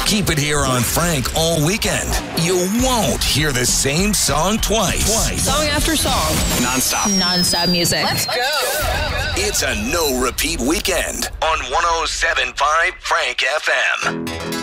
Keep it here on Frank all weekend. You won't hear the same song twice. Song after song. Non-stop music. Let's go. It's a no-repeat weekend on 107.5 Frank FM.